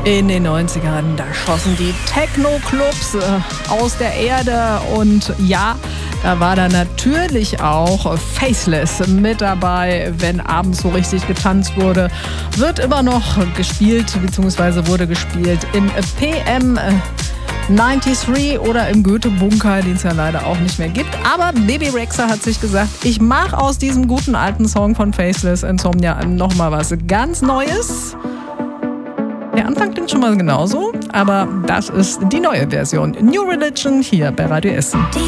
In den 90ern, da schossen die Techno-Clubs aus der Erde und ja, da war da natürlich auch Faceless mit dabei, wenn abends so richtig getanzt wurde. Wird immer noch gespielt, beziehungsweise wurde gespielt im PM 93 oder im Goethe-Bunker, den es ja leider auch nicht mehr gibt. Aber Bebe Rexha hat sich gesagt, ich mache aus diesem guten alten Song von Faceless Insomnia nochmal was ganz Neues. Der Anfang klingt schon mal genauso, aber das ist die neue Version. New Religion hier bei Radio Essen.